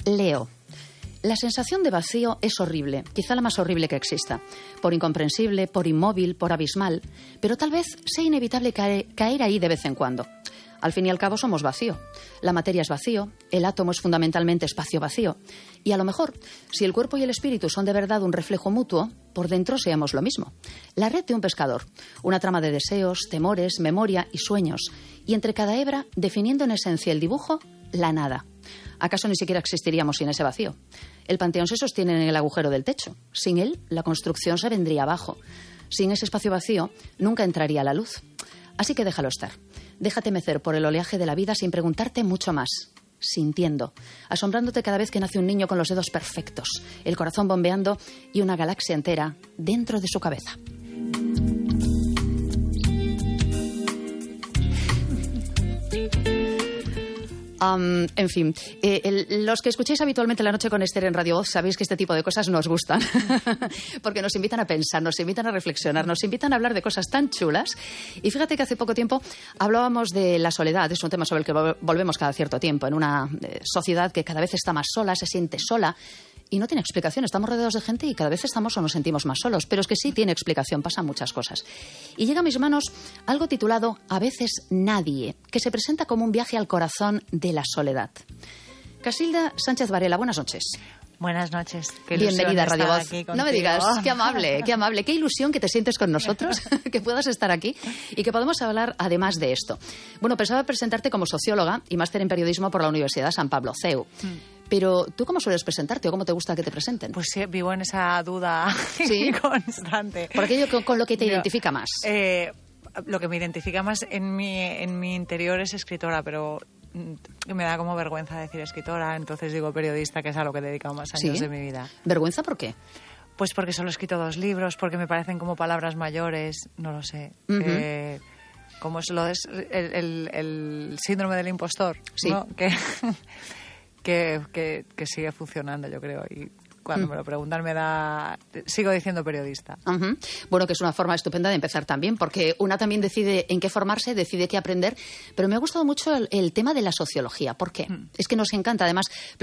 Leo. La sensación de vacío es horrible, quizá la más horrible que exista. Por incomprensible, por inmóvil, por abismal. Pero tal vez sea inevitable caer ahí de vez en cuando. Al fin y al cabo somos vacío. La materia es vacío, el átomo es fundamentalmente espacio vacío. Y a lo mejor, si el cuerpo y el espíritu son de verdad un reflejo mutuo, por dentro seamos lo mismo. La red de un pescador, una trama de deseos, temores, memoria y sueños. Y entre cada hebra, definiendo en esencia el dibujo, la nada. ¿Acaso ni siquiera existiríamos sin ese vacío? El panteón se sostiene en el agujero del techo. Sin él, la construcción se vendría abajo. Sin ese espacio vacío, nunca entraría la luz. Así que déjalo estar. Déjate mecer por el oleaje de la vida sin preguntarte mucho más. Sintiendo, asombrándote cada vez que nace un niño con los dedos perfectos, el corazón bombeando y una galaxia entera dentro de su cabeza. En fin, los que escucháis habitualmente La Noche con Esther en Radio Voz sabéis que este tipo de cosas nos gustan porque nos invitan a pensar, nos invitan a reflexionar, nos invitan a hablar de cosas tan chulas. Y fíjate que hace poco tiempo hablábamos de la soledad. Es un tema sobre el que volvemos cada cierto tiempo en una sociedad que cada vez está más sola, se siente sola. Y no tiene explicación, estamos rodeados de gente y cada vez estamos o nos sentimos más solos, pero es que sí tiene explicación, pasan muchas cosas. Y llega a mis manos algo titulado A veces nadie, que se presenta como un viaje al corazón de la soledad. Casilda Sánchez Varela, buenas noches. Buenas noches. Bienvenida a Radio Voz. No me digas, qué amable, qué ilusión que te sientes con nosotros, que puedas estar aquí y que podamos hablar además de esto. Bueno, pensaba presentarte como socióloga y máster en periodismo por la Universidad San Pablo, CEU. Pero, ¿tú cómo sueles presentarte o cómo te gusta que te presenten? Pues sí, vivo en esa duda ¿sí? constante. Por aquello con lo que te identifica más. Lo que me identifica más en mi interior es escritora, pero me da como vergüenza decir escritora, entonces digo periodista, que es a lo que he dedicado más años de mi vida. ¿Vergüenza por qué? Pues porque solo he escrito 2 libros, porque me parecen como palabras mayores, no lo sé. Como es el síndrome del impostor, sí. ¿no? Que sigue funcionando, yo creo, y cuando me lo preguntan sigo diciendo periodista. Bueno, que es una forma estupenda de empezar también, porque una también decide en qué formarse, decide qué aprender, pero me ha gustado mucho el tema de la sociología. ¿Por qué? Es que nos encanta, además,